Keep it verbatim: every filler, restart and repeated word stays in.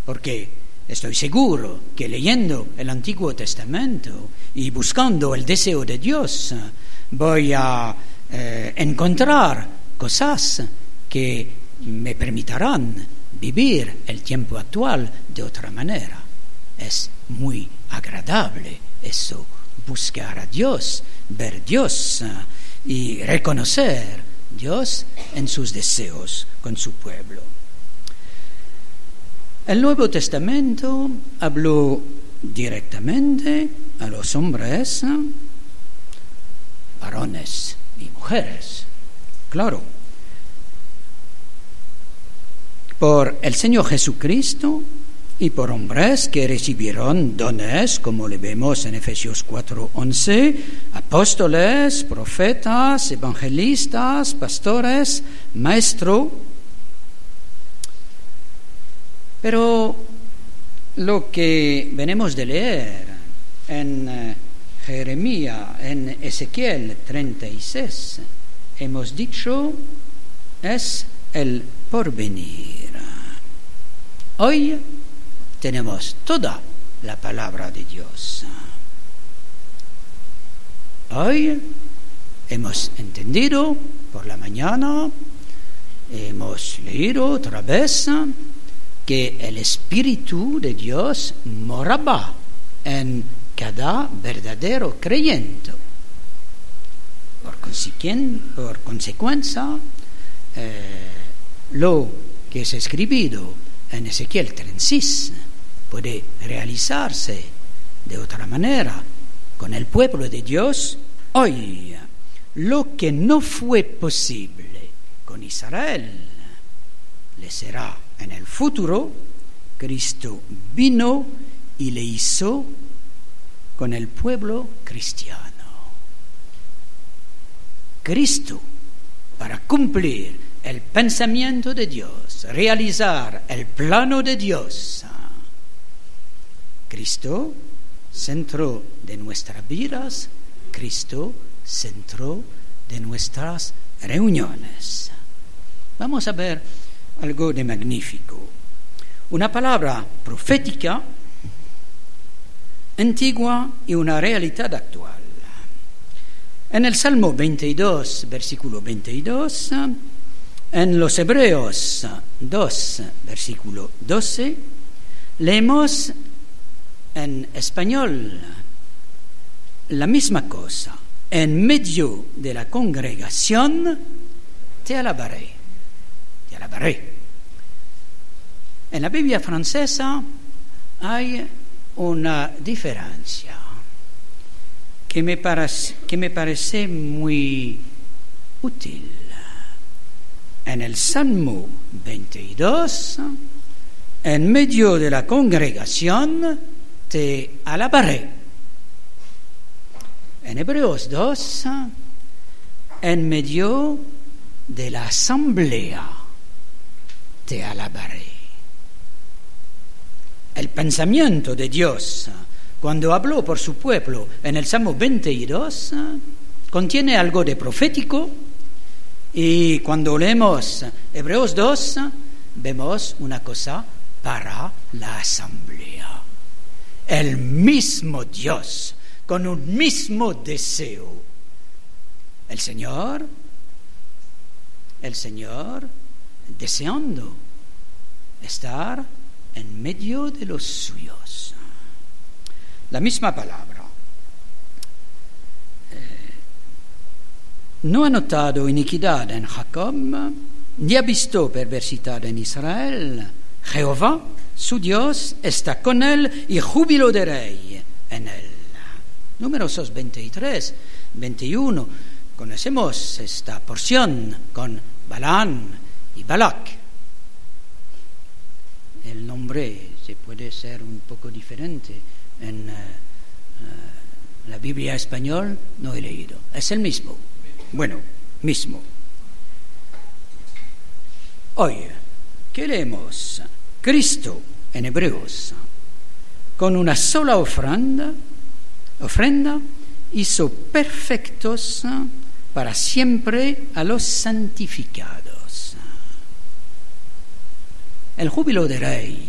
porque estoy seguro que leyendo el Antiguo Testamento y buscando el deseo de Dios, voy a eh, encontrar cosas que me permitirán vivir el tiempo actual de otra manera. Es muy agradable eso, buscar a Dios, ver Dios y reconocer Dios en sus deseos con su pueblo. El Nuevo Testamento habló directamente a los hombres, varones y mujeres, claro, por el Señor Jesucristo y por hombres que recibieron dones, como le vemos en Efesios cuatro once, apóstoles, profetas, evangelistas, pastores, maestros. Pero lo que venimos de leer en Jeremías, en Ezequiel treinta y seis, hemos dicho, es el porvenir. Hoy tenemos toda la palabra de Dios. Hoy hemos entendido por la mañana, hemos leído otra vez que el Espíritu de Dios moraba en cada verdadero creyente. Por consiguiente, por consecuencia, eh, lo que es escrito en Ezequiel treinta y seis puede realizarse de otra manera con el pueblo de Dios hoy. Lo que no fue posible con Israel le será en el futuro. Cristo vino y le hizo con el pueblo cristiano. Cristo, para cumplir el pensamiento de Dios, realizar el plano de Dios, Cristo, centro de nuestras vidas, Cristo, centro de nuestras reuniones. Vamos a ver algo de magnífico. Una palabra profética, antigua y una realidad actual. En el Salmo veintidós, versículo veintidós, en los Hebreos dos, versículo doce, leemos en español la misma cosa. En medio de la congregación te alabaré, te alabaré. En la Biblia francesa hay una diferencia que me parece, que me parece muy útil. En el Salmo veintidós, en medio de la congregación te alabaré. En Hebreos dos, en medio de la asamblea te alabaré. El pensamiento de Dios, cuando habló por su pueblo en el Salmo veintidós, contiene algo de profético, y cuando leemos Hebreos dos, vemos una cosa para la asamblea. El mismo Dios, con un mismo deseo. El Señor, el Señor deseando estar en medio de los suyos. La misma palabra. No ha notado iniquidad en Jacob, ni ha visto perversidad en Israel. Jehová, su Dios, está con él y júbilo de rey en él. Números veintitrés, veintiuno. Conocemos esta porción con Balaam y Balac. El nombre se puede ser un poco diferente. En uh, uh, la Biblia español no he leído. Es el mismo. Bueno, mismo. Hoy, ¿qué leemos? Cristo en Hebreos, con una sola ofrenda, ofrenda hizo perfectos para siempre a los santificados. El júbilo de rey